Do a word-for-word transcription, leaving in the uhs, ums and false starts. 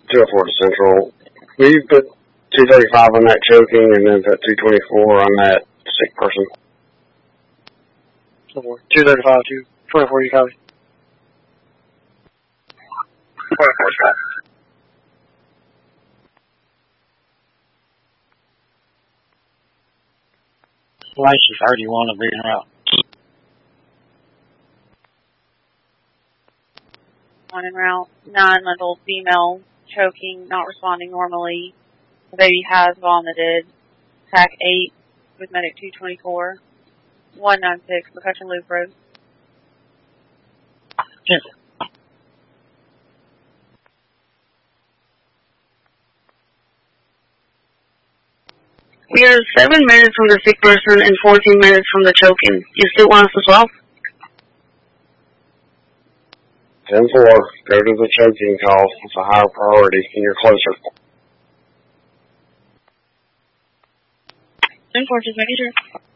two oh four to Central. Will you put two thirty-five on that choking and then put two twenty-four on that sick person? two thirty-five, two twenty-four, you copy? twenty-four, Scott. License thirty-one of being route. One en route, nine-month-old female, choking, not responding normally. The baby has vomited. T A C eight with medic two twenty-four. one ninety-six, percussion loop road. Yes. We are seven minutes from the sick person and fourteen minutes from the choking. You still want us as well? ten four, go to the choking call. It's a higher priority, and you're closer. ten four, just making sure.